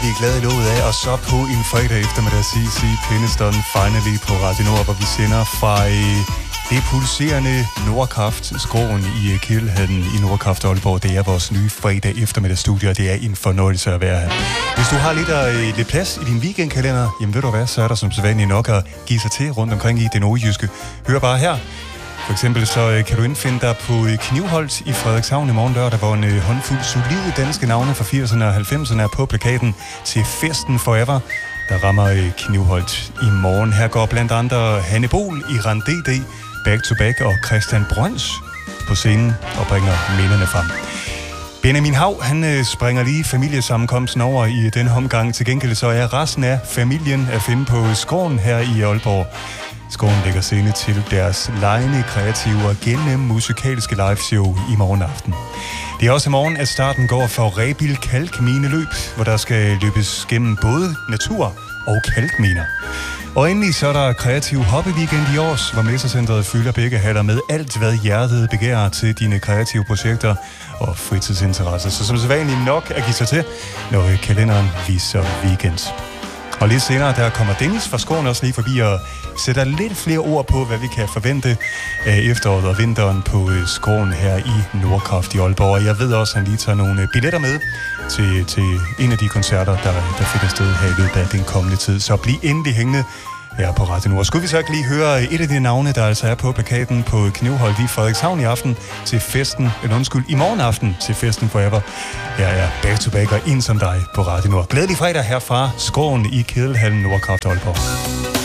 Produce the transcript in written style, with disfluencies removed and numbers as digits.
rigtig glade i låget af, og så på en fredag eftermiddag CC Penniston finally på Radio Nord, hvor vi sender fra det pulserende Nordkraft-skroen i Kedelhallen i Nordkraft Aalborg. Det er vores nye fredag eftermiddagsstudie, og det er en fornøjelse at være her. Hvis du har lidt plads i din weekendkalender, jamen ved du hvad, så er der som sædvanligt nok at give sig til rundt omkring i det nordjyske. Hør bare her. For eksempel så kan du indfinde dig på Knivholt i Frederikshavn i morgen lørdag, hvor en håndfuld solide danske navne fra 80'erne og 90'erne er på plakaten til Festen Forever, der rammer Knivholt i morgen. Her går blandt andre Hanne Bol, Iran DD, Back to Back og Christian Brøns på scenen og bringer minderne frem. Benjamin Hav, han springer lige familiesammenkomsten over i den omgang. Til gengæld så er resten af familien at finde på Skåren her i Aalborg. Skåren lægger scene til deres legende, kreative og gennem musikalske liveshow i morgen aften. Det er også i morgen, at starten går for Rebild Kalkmineløb, hvor der skal løbes gennem både natur og kalkminer. Og endelig så er der kreativ hobbyweekend i års, hvor Messecentret fylder begge haller med alt, hvad hjertet begærer til dine kreative projekter og fritidsinteresser. Så som sædvanligt nok at give sig til, når kalenderen viser weekend. Og lidt senere, der kommer Dennis fra Skåren også lige forbi og sætter lidt flere ord på, hvad vi kan forvente af efteråret og vinteren på Skåren her i Nordkraft i Aalborg. Og jeg ved også, at han lige tager nogle billetter med til en af de koncerter, der finder sted her i løbet af den kommende tid. Så bliv endelig hængende her på Radio Nord. Skulle vi så ikke lige høre et af de navne, der altså er på plakaten på Knivholt i Frederikshavn i aften til festen, i morgen aften til Festen Forever. Her er Back to Back og En som dig på Radio Nord. Glædelig fredag herfra Skåren i Kedelhallen Nordkraft Aalborg.